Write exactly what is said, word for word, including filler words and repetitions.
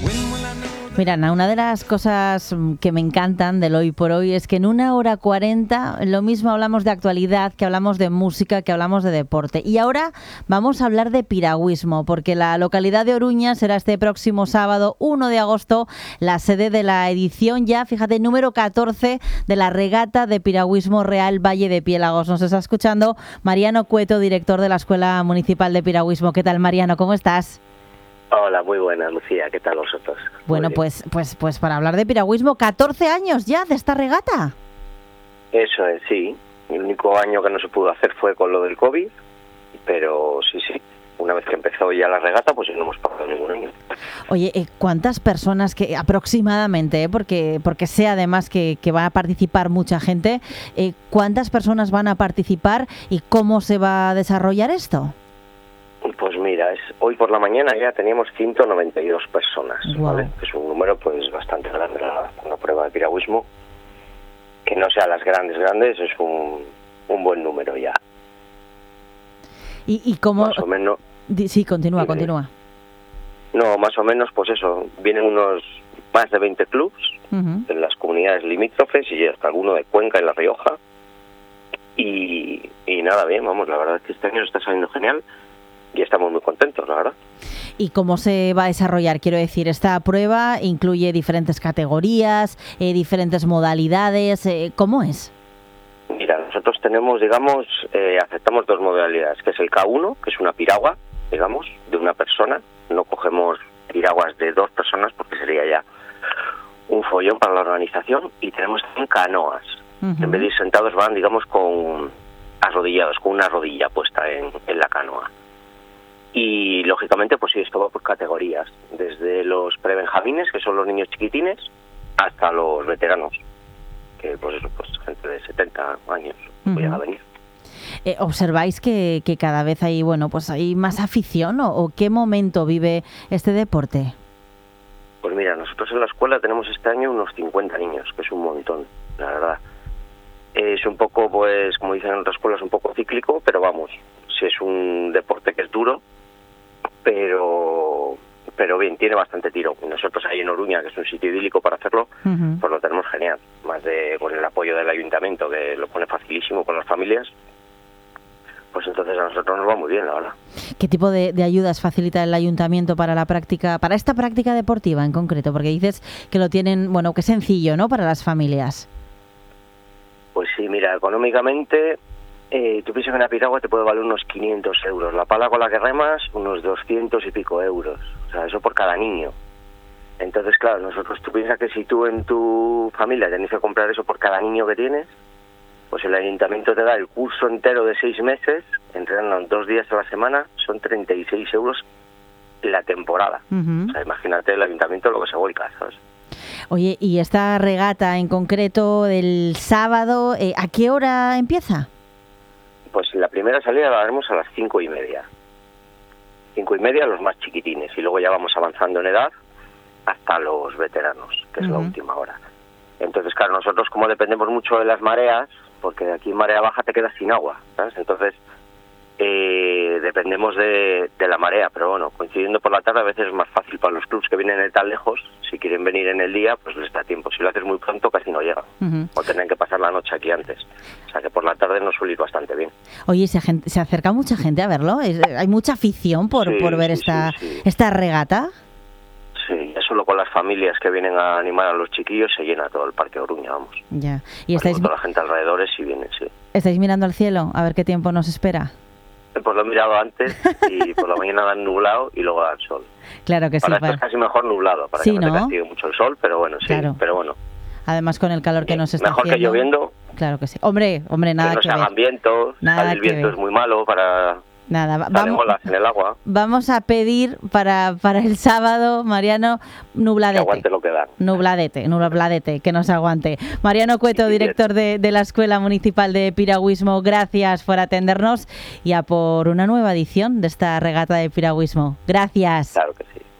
Mira, Ana, una de las cosas que me encantan del hoy por hoy es que en una hora cuarenta lo mismo hablamos de actualidad, que hablamos de música, que hablamos de deporte. Y ahora vamos a hablar de piragüismo, porque la localidad de Oruña será este próximo sábado, uno de agosto, la sede de la edición ya, fíjate, número catorce de la regata de piragüismo Real Valle de Piélagos. Nos está escuchando Mariano Cueto, director de la Escuela Municipal de Piragüismo. ¿Qué tal, Mariano? ¿Cómo estás? Hola, muy buena, Lucía. ¿Qué tal vosotros? Bueno, pues, pues, pues para hablar de piragüismo, catorce años ya de esta regata. Eso es, sí. El único año que no se pudo hacer fue con lo del COVID, pero sí, sí. Una vez que empezó ya la regata, pues no hemos pasado ningún año. Oye, ¿cuántas personas que aproximadamente, eh, porque porque sé además que, que va a participar mucha gente, eh, cuántas personas van a participar y cómo se va a desarrollar esto? Pues mira, es hoy por la mañana ya teníamos ciento noventa y dos personas, wow. ¿vale? Es un número pues bastante grande para una prueba de piragüismo. Que no sea las grandes grandes, es un, un buen número ya. ¿Y, y cómo...? Más o menos... Sí, continúa, sí, continúa. No, más o menos, pues eso, vienen unos más de veinte clubs uh-huh. en las comunidades limítrofes y hasta alguno de Cuenca en La Rioja. Y, y nada, bien, vamos, la verdad es que este año está saliendo genial. Y estamos muy contentos, la verdad. ¿Y cómo se va a desarrollar? Quiero decir, esta prueba incluye diferentes categorías, eh, diferentes modalidades. Eh, ¿Cómo es? Mira, nosotros tenemos, digamos, eh, aceptamos dos modalidades, que es el K uno, que es una piragua, digamos, de una persona. No cogemos piraguas de dos personas porque sería ya un follón para la organización. Y tenemos también canoas. Uh-huh. En vez de ir sentados van, digamos, con arrodillados, con una rodilla puesta en, en la canoa. Y, lógicamente, pues sí, esto va por categorías, desde los prebenjamines, que son los niños chiquitines, hasta los veteranos, que, pues eso, pues gente de setenta años uh-huh. puede venir. Eh, ¿Observáis que, que cada vez hay, bueno, pues hay más afición o, o qué momento vive este deporte? Pues mira, nosotros en la escuela tenemos este año unos cincuenta niños, que es un montón, la verdad. Es un poco, pues, como dicen en otras escuelas, un poco cíclico, pero vamos, si es un deporte que es duro, pero pero bien, tiene bastante tiro. Y nosotros ahí en Oruña, que es un sitio idílico para hacerlo, uh-huh. pues lo tenemos genial. Más de con el apoyo del ayuntamiento, que lo pone facilísimo con las familias, pues entonces a nosotros nos va muy bien, la verdad. ¿Qué tipo de, de ayudas facilita el ayuntamiento para la práctica, para esta práctica deportiva en concreto? Porque dices que lo tienen, bueno, que es sencillo, ¿no?, para las familias. Pues sí, mira, económicamente... Eh, tú piensas que una piragua te puede valer unos quinientos euros. La pala con la que remas, unos doscientos y pico euros. O sea, eso por cada niño. Entonces, claro, nosotros, tú piensas que si tú en tu familia tenés que comprar eso por cada niño que tienes, pues el ayuntamiento te da el curso entero de seis meses, entrenan dos días a la semana, son treinta y seis euros la temporada. Uh-huh. O sea, imagínate el ayuntamiento lo que se vuelca, ¿sabes? Oye, ¿y esta regata en concreto del sábado, eh, a qué hora empieza? Pues la primera salida la haremos a las cinco y media. Cinco y media los más chiquitines y luego ya vamos avanzando en edad hasta los veteranos, que es uh-huh. la última hora. Entonces, claro, nosotros como dependemos mucho de las mareas, porque de aquí en marea baja te quedas sin agua, ¿sabes? Entonces, eh, dependemos de, de la marea, pero bueno, coincidiendo por la tarde a veces es más fácil para los clubs que vienen de tan lejos. Si quieren venir en el día, pues les da tiempo. Si lo haces muy pronto, casi no llegan. Uh-huh. O tienen que pasar la noche aquí antes. O sea que por la tarde nos suele ir bastante bien. Oye, ¿se, gente, se acerca mucha gente a verlo? ¿Hay mucha afición por, sí, por ver sí, esta, sí, sí. esta regata? Sí, solo con las familias que vienen a animar a los chiquillos se llena todo el Parque Oruña, vamos. Ya. ¿Y estáis... toda la gente alrededor sí viene, sí. ¿Estáis mirando al cielo a ver qué tiempo nos espera? Pues lo he mirado antes y por la mañana dan nublado y luego dan sol. Claro que sí. Para esto es casi mejor nublado, para sí, que no, ¿no? te castigue mucho el sol, pero bueno, sí, claro. pero bueno. Además con el calor que nos está mejor haciendo. Mejor que lloviendo. Claro que sí. Hombre, hombre, nada que, no que no se hagan vientos, nada el viento ver. es muy malo para... Nada, va, vamos, en el agua. Vamos a pedir para, para el sábado, Mariano, nubladete. Que aguante lo que da. Nubladete, nubladete, que nos aguante. Mariano Cueto, director de, de la Escuela Municipal de Piragüismo, gracias por atendernos y a por una nueva edición de esta regata de piragüismo. Gracias. Claro que sí.